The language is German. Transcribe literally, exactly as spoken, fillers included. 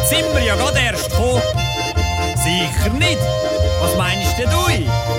Jetzt sind wir ja gerade erst gekommen. Sicher nicht. Was meinst denn du?